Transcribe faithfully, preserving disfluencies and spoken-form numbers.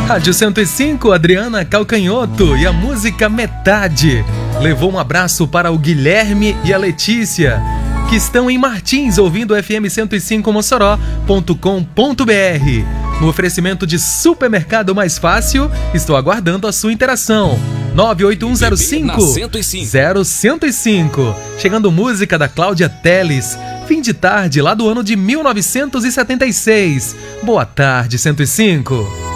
Rádio cento e cinco, Adriana Calcanhoto e a música Metade. Levou um abraço para o Guilherme e a Letícia, que estão em Martins ouvindo F M cento e cinco Mossoró ponto com ponto b r. No oferecimento de Supermercado Mais Fácil, estou aguardando a sua interação. nove oito um zero cinco zero zero zero cinco. Chegando música da Cláudia Telles, Fim de Tarde, lá do ano de mil novecentos e setenta e seis. Boa tarde, cento e cinco.